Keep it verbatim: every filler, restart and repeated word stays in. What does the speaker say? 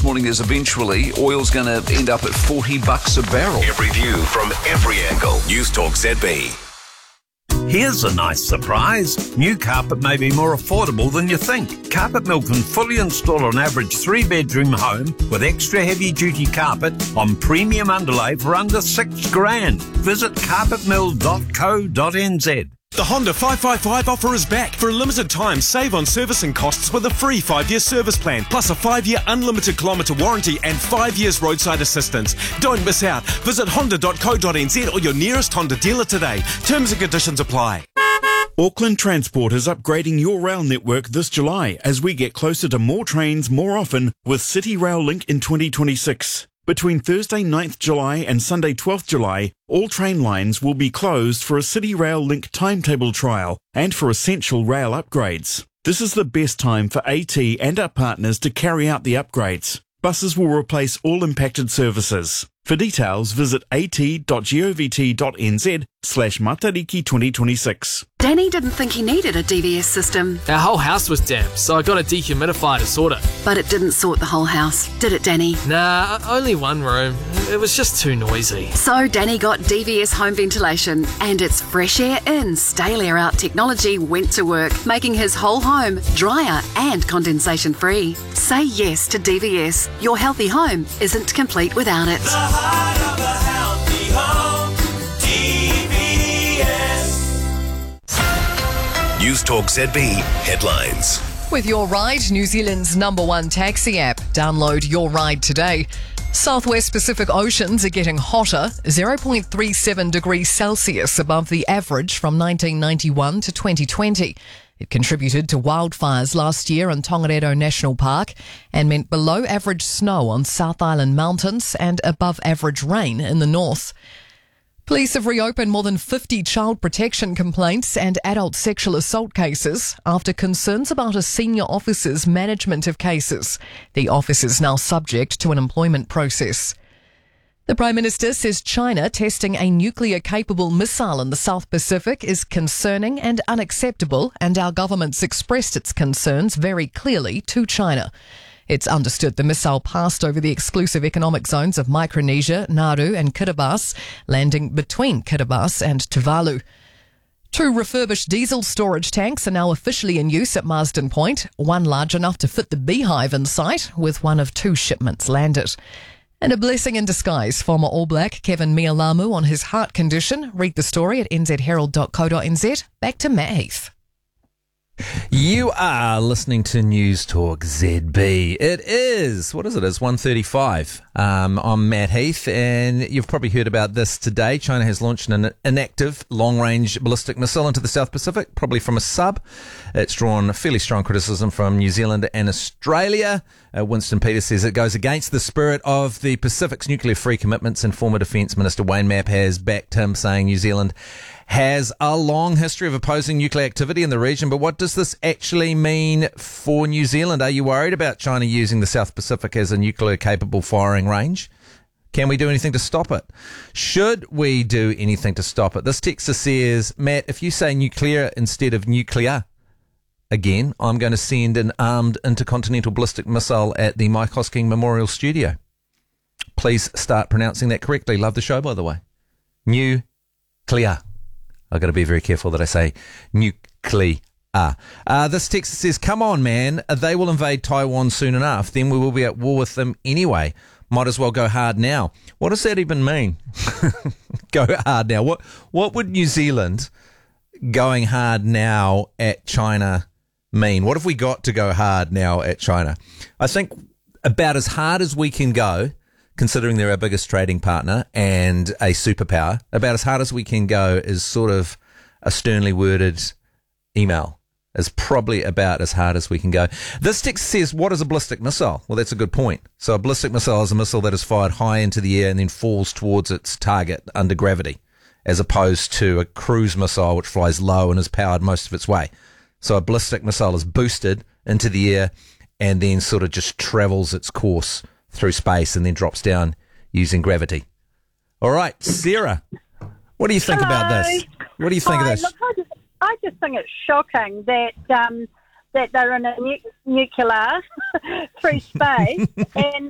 this morning is eventually oil's going to end up at forty bucks a barrel. Every view from every angle. News Talk Z B. Here's a nice surprise. New carpet may be more affordable than you think. Carpet Mill can fully install an average three-bedroom home with extra heavy-duty carpet on premium underlay for under six grand. Visit carpet mill dot co dot n z. The Honda five five five offer is back. For a limited time, save on servicing costs with a free five-year service plan, plus a five-year unlimited kilometre warranty and five years roadside assistance. Don't miss out. Visit honda dot co dot n z or your nearest Honda dealer today. Terms and conditions apply. Auckland Transport is upgrading your rail network this July as we get closer to more trains more often with City Rail Link in twenty twenty-six. Between Thursday ninth July and Sunday twelfth July, all train lines will be closed for a City Rail Link timetable trial and for essential rail upgrades. This is the best time for AT and our partners to carry out the upgrades. Buses will replace all impacted services. For details, visit at dot govt dot n z slash matariki twenty twenty-six. Danny didn't think he needed a D V S system. Our whole house was damp, so I got a dehumidifier to sort it. But it didn't sort the whole house, did it, Danny? Nah, only one room. It was just too noisy. So Danny got D V S home ventilation, and its fresh air in, stale air out technology went to work, making his whole home drier and condensation free. Say yes to D V S. Your healthy home isn't complete without it. The heart of a healthy home, D V S. News Talk Z B headlines. With Your Ride, New Zealand's number one taxi app. Download Your Ride today. Southwest Pacific Oceans are getting hotter, zero point three seven degrees Celsius above the average from nineteen ninety-one to twenty twenty. It contributed to wildfires last year in Tongariro National Park and meant below average snow on South Island mountains and above average rain in the north. Police have reopened more than fifty child protection complaints and adult sexual assault cases after concerns about a senior officer's management of cases. The office is now subject to an employment process. The Prime Minister says China testing a nuclear-capable missile in the South Pacific is concerning and unacceptable, and our government's expressed its concerns very clearly to China. It's understood the missile passed over the exclusive economic zones of Micronesia, Nauru and Kiribati, landing between Kiribati and Tuvalu. Two refurbished diesel storage tanks are now officially in use at Marsden Point, one large enough to fit the beehive in sight, with one of two shipments landed. And a blessing in disguise, former All Black Kevin Mealamu on his heart condition. Read the story at n z herald dot co dot n z. Back to Matt Heath. You are listening to News Talk Z B. It is, what is it? It's one thirty-five. Um, I'm Matt Heath, and you've probably heard about this today. China has launched an inactive long-range ballistic missile into the South Pacific, probably from a sub. It's drawn fairly strong criticism from New Zealand and Australia. Uh, Winston Peters says it goes against the spirit of the Pacific's nuclear-free commitments, and former Defence Minister Wayne Mapp has backed him, saying New Zealand has a long history of opposing nuclear activity in the region. But what does this actually mean for New Zealand? Are you worried about China using the South Pacific as a nuclear-capable firing range? Can we do anything to stop it? Should we do anything to stop it? This texter says, Matt, if you say nuclear instead of nuclear, again, I'm going to send an armed intercontinental ballistic missile at the Mike Hosking Memorial Studio. Please start pronouncing that correctly. Love the show, by the way. Nuclear. I've got to be very careful that I say nuclear. Uh, this text says, come on, man. They will invade Taiwan soon enough. Then we will be at war with them anyway. Might as well go hard now. What does that even mean? Go hard now. What, what would New Zealand going hard now at China mean? What have we got to go hard now at China? I think about as hard as we can go, considering they're our biggest trading partner and a superpower, about as hard as we can go is sort of a sternly worded email. Is probably about as hard as we can go. This text says, what is a ballistic missile? Well, that's a good point. So a ballistic missile is a missile that is fired high into the air and then falls towards its target under gravity, as opposed to a cruise missile which flies low and is powered most of its way. So a ballistic missile is boosted into the air and then sort of just travels its course through space and then drops down using gravity. All right, Sarah, what do you think Hello. about this? What do you think Hi, of this? Look, I just, I just think it's shocking that um, that they're in a nu- nuclear through space and